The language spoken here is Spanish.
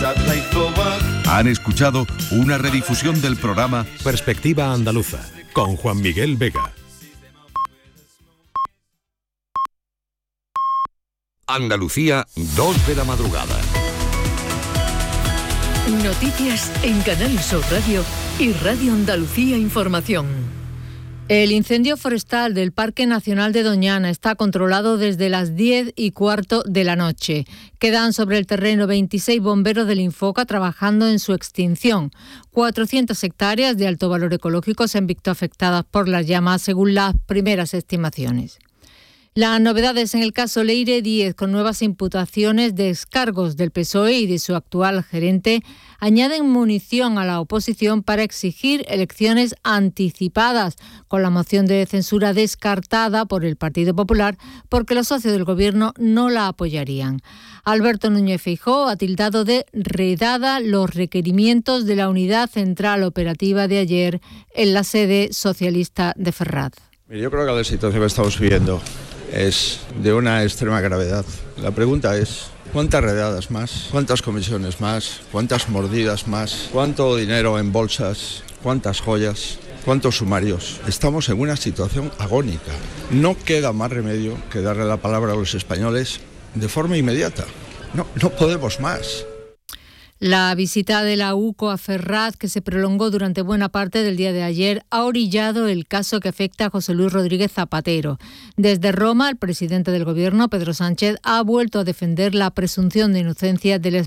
Han escuchado una redifusión del programa Perspectiva Andaluza, con Juan Miguel Vega. Andalucía, 2 de la madrugada. Noticias en Canal Sur Radio y Radio Andalucía Información. El incendio forestal del Parque Nacional de Doñana está controlado desde las 10:15 de la noche. Quedan sobre el terreno 26 bomberos del Infoca trabajando en su extinción. 400 hectáreas de alto valor ecológico se han visto afectadas por las llamas, según las primeras estimaciones. Las novedades en el caso Leire Díez, con nuevas imputaciones de excargos del PSOE y de su actual gerente, añaden munición a la oposición para exigir elecciones anticipadas, con la moción de censura descartada por el Partido Popular porque los socios del Gobierno no la apoyarían. Alberto Núñez Feijóo ha tildado de redada los requerimientos de la Unidad Central Operativa de ayer en la sede socialista de Ferraz. Yo creo que la situación que estamos viviendo es de una extrema gravedad. La pregunta es, ¿cuántas redadas más? ¿Cuántas comisiones más? ¿Cuántas mordidas más? ¿Cuánto dinero en bolsas? ¿Cuántas joyas? ¿Cuántos sumarios? Estamos en una situación agónica. No queda más remedio que darle la palabra a los españoles de forma inmediata. No podemos más. La visita de la UCO a Ferraz, que se prolongó durante buena parte del día de ayer, ha orillado el caso que afecta a José Luis Rodríguez Zapatero. Desde Roma, el presidente del Gobierno, Pedro Sánchez, ha vuelto a defender la presunción de inocencia del